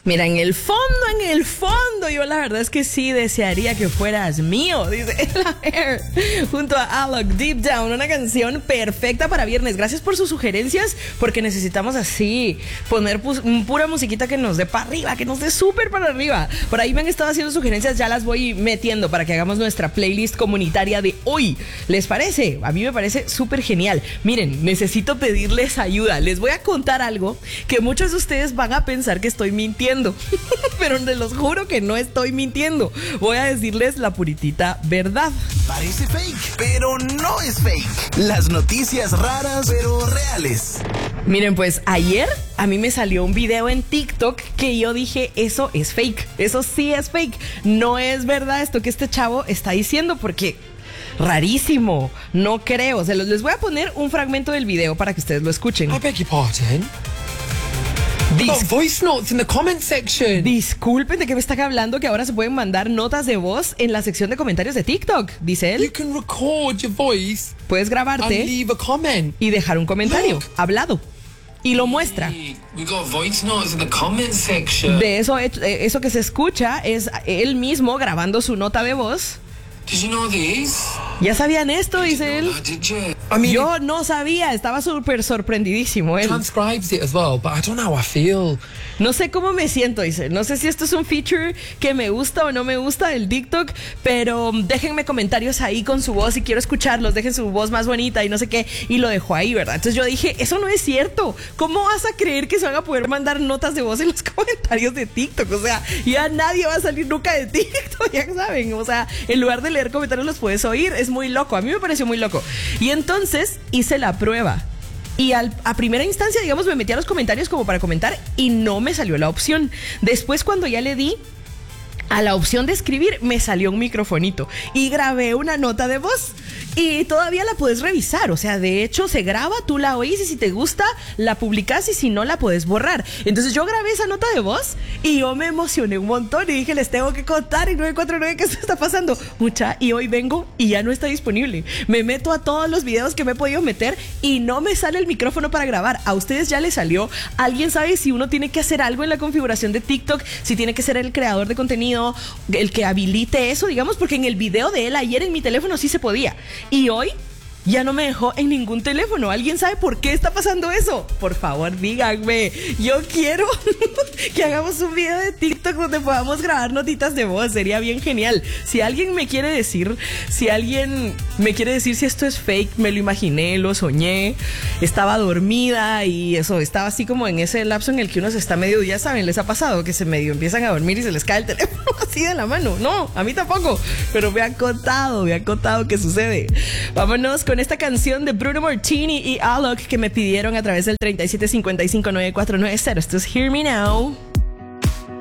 Mira, en el fondo, yo la verdad es que sí desearía que fueras mío, dice Ella Hair, junto a Alok, Deep Down, una canción perfecta para viernes. Gracias por sus sugerencias, porque necesitamos así poner pura musiquita que nos dé para arriba, que nos dé súper para arriba. Por ahí me han estado haciendo sugerencias, ya las voy metiendo para que hagamos nuestra playlist comunitaria de hoy. ¿Les parece? A mí me parece súper genial. Miren, necesito pedirles ayuda. Les voy a contar algo que muchos de ustedes van a pensar que estoy mintiendo. Pero les los juro que no estoy mintiendo. Voy a decirles la puritita verdad. Parece fake, pero no es fake. Las noticias raras, pero reales. Miren, pues ayer a mí me salió un video en TikTok que yo dije, eso es fake. Eso sí es fake. No es verdad esto que este chavo está diciendo, porque rarísimo. No creo. Les voy a poner un fragmento del video para que ustedes lo escuchen. I beg your pardon. Voice notes in the comment section. Disculpen, ¿de qué me están hablando? Que ahora se pueden mandar notas de voz en la sección de comentarios de TikTok, dice él. You can record your voice Puedes grabarte and leave a comment. y dejar un comentario hablado. Y lo muestra. We got voice notes in the comment section. De eso que se escucha es él mismo grabando su nota de voz. Did you know this? ¿Ya sabían esto? Dice él. Did you? I mean, Yo no sabía, estaba súper sorprendidísimo él. transcribes it as well, but I don't know how I feel. No sé cómo me siento, dice. No sé si esto es un feature que me gusta o no me gusta del TikTok, pero déjenme comentarios ahí con su voz y quiero escucharlos. Dejen su voz más bonita y no sé qué. Y lo dejó ahí, ¿verdad? Entonces yo dije, eso no es cierto. ¿Cómo vas a creer que se van a poder mandar notas de voz en los comentarios de TikTok? O sea, ya nadie va a salir nunca de TikTok, ya saben. O sea, en lugar de leer comentarios los puedes oír. Es muy loco. A mí me pareció muy loco. Y entonces hice la prueba. Y a primera instancia, digamos, me metí a los comentarios como para comentar y no me salió la opción. Después, cuando ya le di a la opción de escribir, me salió un microfonito y grabé una nota de voz. Y todavía la puedes revisar, o sea, de hecho se graba, tú la oís y si te gusta la publicas y si no la puedes borrar. Entonces yo grabé esa nota de voz y yo me emocioné un montón y dije, les tengo que contar y 949 qué está pasando. Mucha, y hoy vengo y ya no está disponible. Me meto a todos los videos que me he podido meter y no me sale el micrófono para grabar. ¿A ustedes ya les salió? ¿Alguien sabe si uno tiene que hacer algo en la configuración de TikTok? Si tiene que ser el creador de contenido el que habilite eso, digamos, porque en el video de él ayer en mi teléfono sí se podía. Y hoy ya no me dejó en ningún teléfono. ¿Alguien sabe por qué está pasando eso? Por favor, díganme. Yo quiero que hagamos un video de TikTok donde podamos grabar notitas de voz. Sería bien genial. Si alguien me quiere decir si esto es fake, me lo imaginé, lo soñé, estaba dormida y eso, estaba así como en ese lapso en el que uno se está medio, ya saben, les ha pasado que se medio empiezan a dormir y se les cae el teléfono así de la mano. No, a mí tampoco, pero me han contado que sucede. Vámonos con esta canción de Bruno Martini y Alok que me pidieron a través del 37559490. Esto es Hear Me Now.